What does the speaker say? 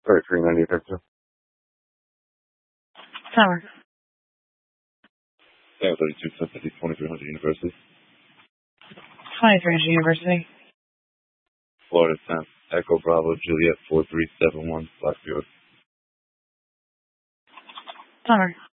3390 Victor. Tower. Tower 32 2300 University. 2300 University. Florida 10. Echo Bravo Juliet 4371 Blackfield. Tower.